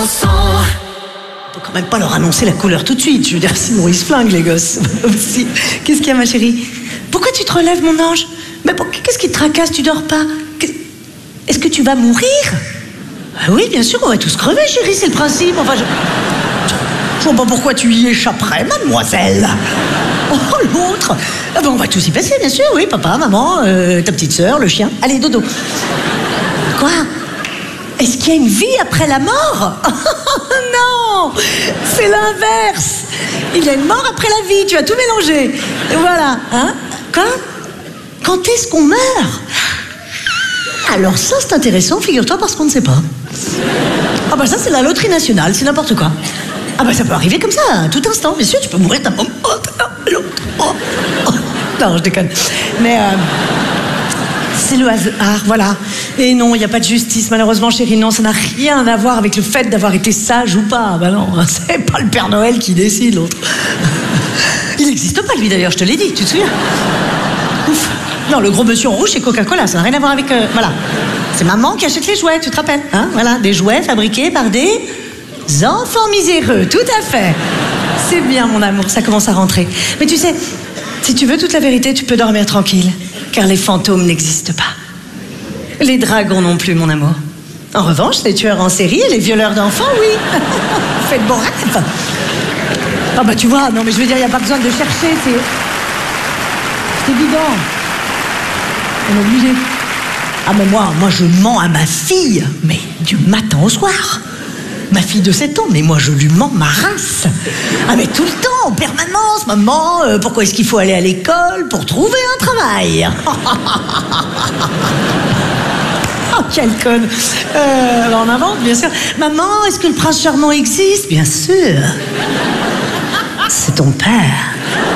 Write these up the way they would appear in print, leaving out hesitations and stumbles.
Faut quand même pas leur annoncer la couleur tout de suite. Je veux dire, sinon ils se flinguent, les gosses. Aussi. Qu'est-ce qu'il y a, ma chérie? Pourquoi tu te relèves, mon ange? Mais qu'est-ce qui te tracasse? Tu dors pas? Est-ce que tu vas mourir? Ah oui, bien sûr, on va tous crever, chérie, c'est le principe. Enfin, je vois pas pourquoi tu y échapperais, mademoiselle. Oh, l'autre. Ah ben, on va tous y passer, bien sûr, oui, papa, maman, ta petite sœur, le chien. Allez, dodo. Quoi? Est-ce qu'il y a une vie après la mort? Non, c'est l'inverse. Il y a une mort après la vie, tu vas tout mélanger. Et voilà, hein? Quoi? Quand est-ce qu'on meurt? Alors ça, c'est intéressant, figure-toi, parce qu'on ne sait pas. Ah bah ça, c'est la loterie nationale, c'est n'importe quoi. Ah bah ça peut arriver comme ça, à tout instant, bien sûr, tu peux mourir d'un moment à l'autre. Non, je déconne. Mais c'est le hasard, voilà. Et non, il n'y a pas de justice, malheureusement, chérie. Non, ça n'a rien à voir avec le fait d'avoir été sage ou pas. Bah non, c'est pas le Père Noël qui décide, l'autre. Il n'existe pas, lui, d'ailleurs, je te l'ai dit, tu te souviens? Ouf. Non, le gros monsieur en rouge, c'est Coca-Cola, ça n'a rien à voir avec... voilà. C'est maman qui achète les jouets, tu te rappelles, hein? Voilà, des jouets fabriqués par des enfants miséreux, tout à fait. C'est bien, mon amour, ça commence à rentrer. Mais tu sais, si tu veux toute la vérité, tu peux dormir tranquille, car les fantômes n'existent pas. Les dragons non plus, mon amour. En revanche, les tueurs en série et les violeurs d'enfants, oui. Faites bon rêve. Ah bah tu vois, non mais je veux dire, il n'y a pas besoin de chercher, c'est évident. On est obligé. Ah mais moi je mens à ma fille, mais du matin au soir. Ma fille de 7 ans, mais moi je lui mens ma race. Ah mais tout le temps, en permanence, maman, pourquoi est-ce qu'il faut aller à l'école pour trouver un travail? Oh, quelle conne. On invente, bien sûr. Maman, est-ce que le prince charmant existe? Bien sûr. C'est ton père.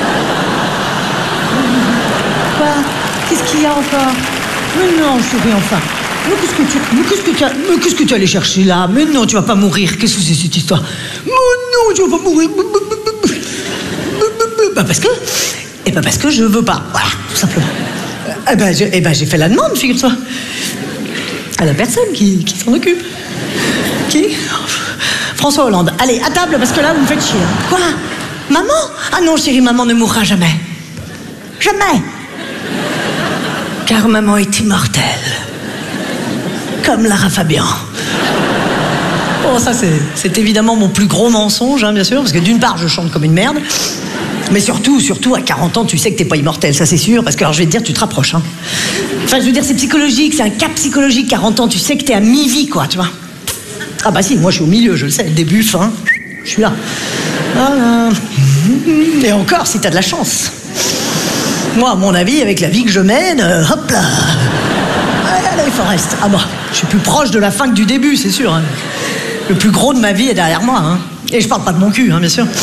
Quoi? Qu'est-ce qu'il y a encore? Mais non, chérie, enfin. Mais qu'est-ce que tu allais chercher là? Mais non, tu vas pas mourir. Qu'est-ce que c'est cette histoire? Mais non, tu vas pas mourir. Bah parce que... Eh ben parce que je veux pas. Voilà, tout simplement. Eh ben j'ai fait la demande, figure-toi. À la personne qui s'en occupe. Qui? François Hollande. Allez, à table, parce que là, vous me faites chier. Quoi? Maman? Ah non, chérie, maman ne mourra jamais. Jamais. Car maman est immortelle. Comme Lara Fabian. Bon, ça, c'est évidemment mon plus gros mensonge, hein, bien sûr, parce que d'une part, je chante comme une merde, mais surtout, à 40 ans, tu sais que t'es pas immortel, ça c'est sûr, parce que, alors, je vais te dire, tu te rapproches, hein. Enfin, je veux dire, c'est psychologique, c'est un cap psychologique, 40 ans, tu sais que t'es à mi-vie, quoi, tu vois. Ah bah si, moi, je suis au milieu, je le sais, début, fin, je suis là. Voilà. Et encore, si t'as de la chance. Moi, à mon avis, avec la vie que je mène, hop là. Allez, Forest. Ah bah, je suis plus proche de la fin que du début, c'est sûr. Hein. Le plus gros de ma vie est derrière moi. Hein. Et je parle pas de mon cul, hein, bien sûr.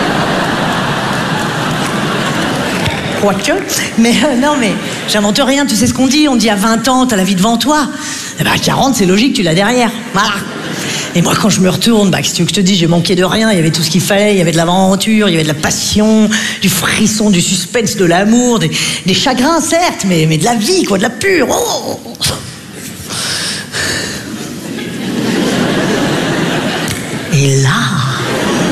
Quoique. Mais non, mais j'invente rien. Tu sais ce qu'on dit? On dit à 20 ans, t'as la vie devant toi. Eh ben, à 40, c'est logique, tu l'as derrière. Voilà. Et moi, quand je me retourne, bah, qu'est-ce que tu veux que je te dise, j'ai manqué de rien. Il y avait tout ce qu'il fallait. Il y avait de l'aventure, il y avait de la passion, du frisson, du suspense, de l'amour, des chagrins, certes, mais de la vie, quoi, de la pure. Oh. Et là...